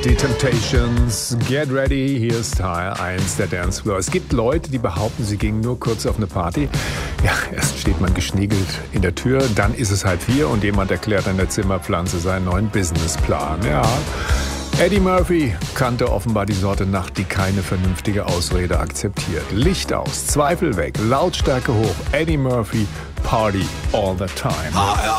Die Temptations, Get Ready, hier ist Teil 1 der Dance Floor. Es gibt Leute, die behaupten, sie gingen nur kurz auf eine Party. Ja, erst steht man geschniegelt in der Tür, dann ist es 3:30 und jemand erklärt an der Zimmerpflanze seinen neuen Businessplan. Ja, Eddie Murphy kannte offenbar die Sorte Nacht, die keine vernünftige Ausrede akzeptiert. Licht aus, Zweifel weg, Lautstärke hoch, Eddie Murphy, Party all the time.